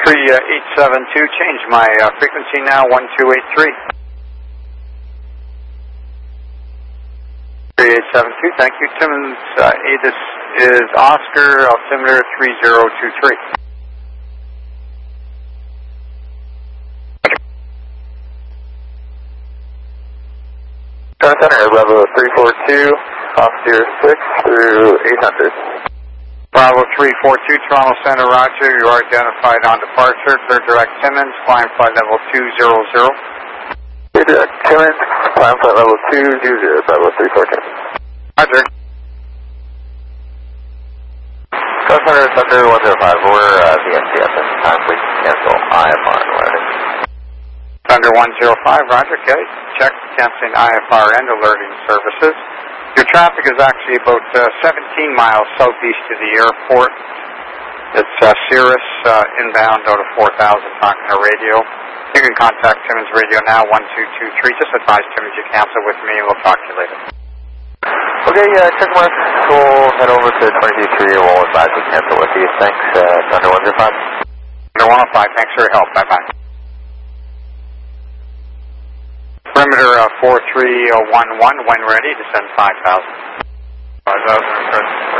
3872, change my frequency now, 1283. 3872, thank you. Timmins, ATIS is Oscar, altimeter 3023. Center, Bravo 342, Officer 6 through 800. Bravo 342, Toronto Center, roger. You are identified on departure. Clear direct Timmins, climb flight level 200. Clear direct Timmins, climb flight level 200, Bravo 342. Roger. Center, Thunder 105, we're the SCF at this time. Please cancel IFR and alerting. Thunder 105, roger, okay. Check canceling IFR and alerting services. Your traffic is actually about 17 miles southeast of the airport. It's Cirrus inbound out of 4,000 talking to radio. You can contact Timmins Radio now, 1223. Just advise Timmins you cancel with me and we'll talk to you later. Okay, check mark. We'll head over to 23 and we'll advise we cancel with you. Thanks, Thunder 105. Thunder 105, thanks for your help. Bye-bye. Perimeter 4311, when ready, descend 5,000. 5,000,